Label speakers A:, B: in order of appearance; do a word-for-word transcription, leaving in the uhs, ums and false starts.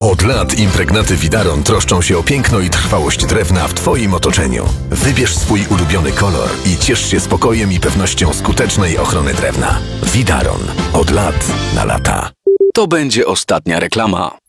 A: Od lat impregnaty Widaron troszczą się o piękno i trwałość drewna w Twoim otoczeniu. Wybierz swój ulubiony kolor i ciesz się spokojem i pewnością skutecznej ochrony drewna. Widaron. Od lat na lata.
B: To będzie ostatnia reklama.